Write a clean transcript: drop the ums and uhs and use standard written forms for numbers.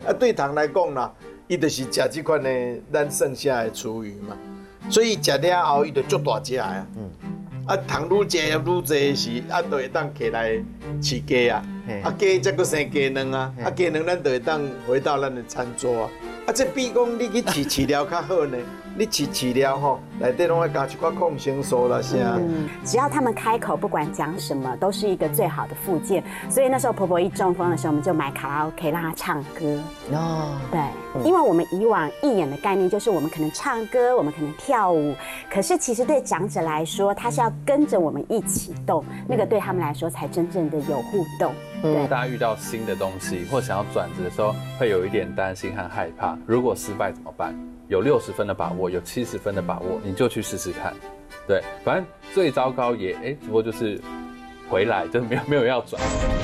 对糖来讲啦，伊就是食这款的咱剩下的厨余嘛，所以食了后伊就足大只啊。糖愈食愈多时，就会当起来饲鸡啊，鸡才佫生鸡卵啊，鸡卵咱就会当回到咱的餐桌啊。这比讲你去饲料较好呢。你饲料吼，内底拢会加一寡抗生素啦啥。 只要他们开口，不管讲什么，都是一个最好的附件。所以那时候婆婆一中风的时候，我们就买卡拉 OK 让她唱歌。对，因为我们以往义演的概念就是我们可能唱歌，我们可能跳舞，可是其实对长者来说，他是要跟着我们一起动，那个对他们来说才真正的有互动。对， 大家遇到新的东西或想要转职的时候，会有一点担心和害怕。如果失败怎么办？有60分的把握，有70分的把握，你就去试试看。对，反正最糟糕也只不过就是回来，就没有要转。